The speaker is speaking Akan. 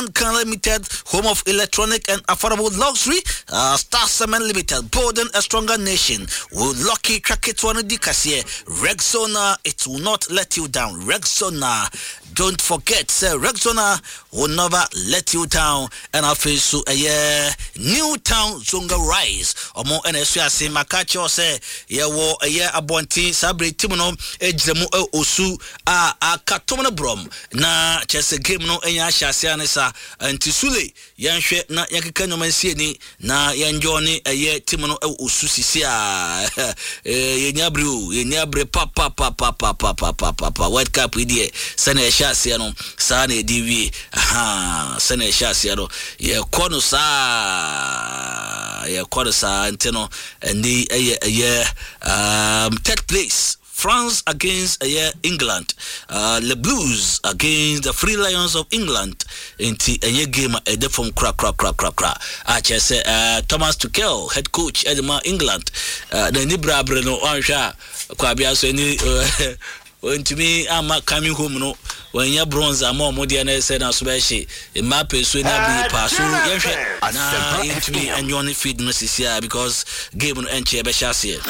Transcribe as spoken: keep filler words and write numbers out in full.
Limited, home of electronic and affordable luxury. Uh, Star Cement Limited, building a stronger nation. Will lucky track it one dikasie. Rexona, it will not let you down. Rexona, don't forget, sir. Rexona will never let you down. And I feel so a year. New Town Zunga Rise. Or more N S U S Makacho say, yeah, war a year abonti Sabri Timono, Ejemu Osu, a a Katomana Brom. Na chess a game no enya shasianesa and Tisule, Yanshwe na Yakano Mansini, na Yanjoni a year Timono Osu Sisia, Yenyabru, Yenyabre Papa Papa Papa Papa Papa, White Cap with ye, Sane Shasiano, Sane D V, aha, Sane Shasiano, ye Konusa, ye Konusa, Anteno, and the a year, um, third place. France against uh, yeah, England. Uh, Le Blues against the Free Lions of England. In the uh, game, a uh, from crack, crack, crack, crack, crack. I just say uh, Thomas Tuchel, head coach, Edema England. Uh, the Nibra Breno, Ansha, Kwabia, so any. When to me, I'm coming home, no. When you're bronze, I'm more modern, I said, I'm special. In my place, when I be pass, so yeah, into me and you only feed no because game on entry, I be